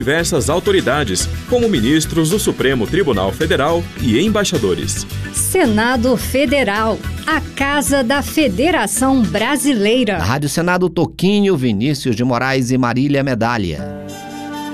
diversas autoridades, como ministros do Supremo Tribunal Federal e embaixadores. Senado Federal, a Casa da Federação Brasileira. Na Rádio Senado, Toquinho, Vinícius de Moraes e Marília Medalha.